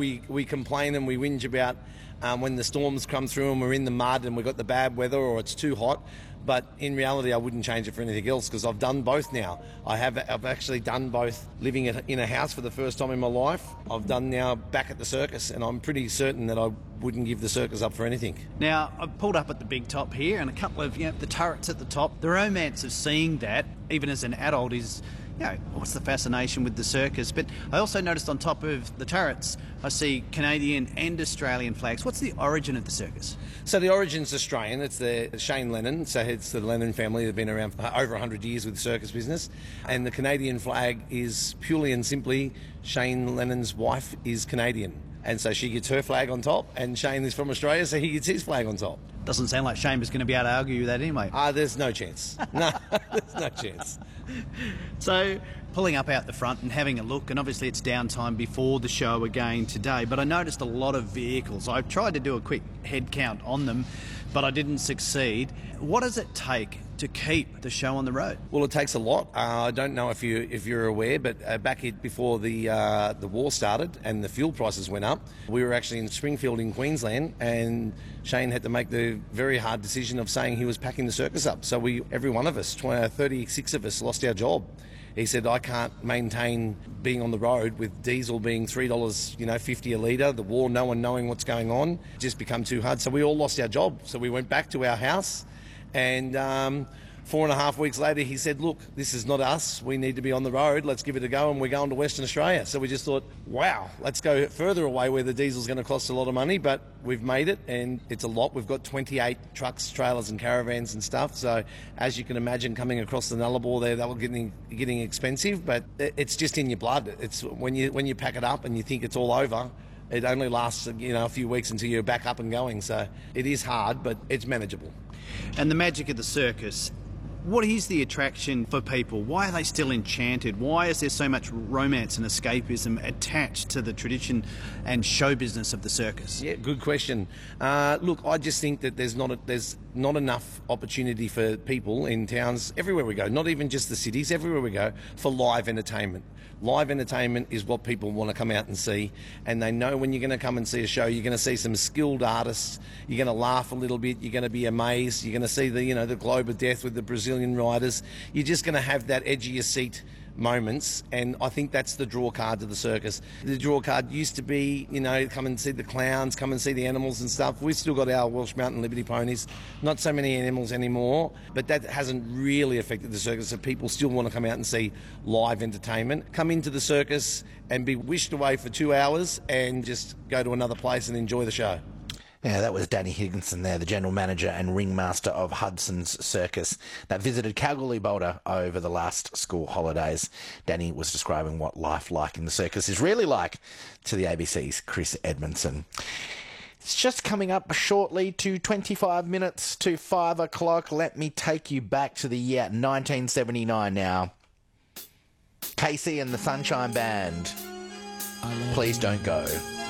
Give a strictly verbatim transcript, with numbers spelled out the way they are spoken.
we, we complain and we whinge about um, when the storms come through and we're in the mud and we've got the bad weather or it's too hot. But in reality, I wouldn't change it for anything else because I've done both now. I have I've actually done both, living in a house for the first time in my life. I've done now back at the circus, and I'm pretty certain that I wouldn't give the circus up for anything. Now, I've pulled up at the big top here and a couple of, you know, the turrets at the top. The romance of seeing that, even as an adult, is, you know, what's the fascination with the circus? But I also noticed on top of the turrets, I see Canadian and Australian flags. What's the origin of the circus? So the origin's Australian. It's the Shane Lennon. So it's the Lennon family. They've been around for over one hundred years with the circus business. And the Canadian flag is purely and simply Shane Lennon's wife is Canadian. And so she gets her flag on top, and Shane is from Australia, so he gets his flag on top. Doesn't sound like Shane was going to be able to argue with that anyway. Ah, uh, there's no chance. No, there's no chance. So, pulling up out the front and having a look, and obviously it's downtime before the show again today, but I noticed a lot of vehicles. I tried to do a quick head count on them, but I didn't succeed. What does it take to keep the show on the road? Well, it takes a lot. Uh, I don't know if you if you're aware, but uh, back it before the uh, the war started and the fuel prices went up, we were actually in Springfield in Queensland, and Shane had to make the very hard decision of saying he was packing the circus up. So we, every one of us, thirty-six of us, lost our job. He said, I can't maintain being on the road with diesel being three dollars, you know, fifty a litre, the war, no one knowing what's going on, just become too hard. So we all lost our job. So we went back to our house, and um, four and a half weeks later, he said, look, this is not us. We need to be on the road. Let's give it a go. And we're going to Western Australia. So we just thought, wow, let's go further away where the diesel's going to cost a lot of money. But we've made it, and it's a lot. We've got twenty-eight trucks, trailers and caravans and stuff. So as you can imagine, coming across the Nullarbor there, that was getting getting expensive. But it's just in your blood. It's when you when you pack it up and you think it's all over, it only lasts, you know, a few weeks until you're back up and going. So it is hard, but it's manageable. And the magic of the circus, what is the attraction for people? Why are they still enchanted? Why is there so much romance and escapism attached to the tradition and show business of the circus? Yeah, good question. Uh, look, I just think that there's not a, there's not enough opportunity for people in towns everywhere we go, not even just the cities, everywhere we go, for live entertainment. Live entertainment is what people want to come out and see, and they know when you're going to come and see a show, you're going to see some skilled artists, you're going to laugh a little bit, you're going to be amazed, you're going to see the, you know, the Globe of Death with the Brazilian riders. You're just going to have that edge of your seat moments, and I think that's the draw card to the circus. The draw card used to be, you know, come and see the clowns, come and see the animals and stuff. We've still got our Welsh Mountain Liberty ponies, not so many animals anymore, but that hasn't really affected the circus, so people still want to come out and see live entertainment. Come into the circus and be wished away for two hours and just go to another place and enjoy the show. Yeah, that was Danny Higginson there, the General Manager and Ringmaster of Hudson's Circus that visited Kalgoorlie Boulder over the last school holidays. Danny was describing what life like in the circus is really like to the A B C's Chris Edmondson. It's just coming up shortly to twenty-five minutes to five o'clock. Let me take you back to the year nineteen seventy-nine now. Casey and the Sunshine Band. Please don't go.